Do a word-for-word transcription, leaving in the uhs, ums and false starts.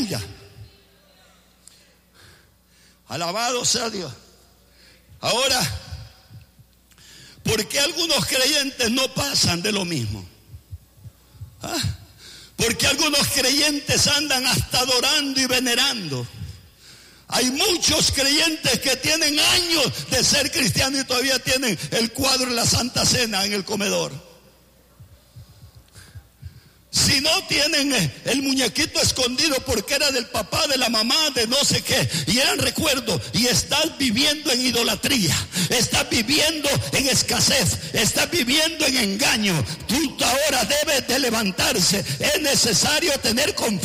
Aleluya. Alabado sea Dios. Ahora, ¿por qué algunos creyentes no pasan de lo mismo? ¿Ah? ¿Por qué algunos creyentes andan hasta adorando y venerando? Hay muchos creyentes que tienen años de ser cristianos y todavía tienen el cuadro de la Santa Cena en el comedor. Si no tienen el muñequito escondido porque era del papá, de la mamá, de no sé qué, y eran recuerdos, y estás viviendo en idolatría, estás viviendo en escasez, estás viviendo en engaño. Tú ahora debes de levantarse. Es necesario tener confianza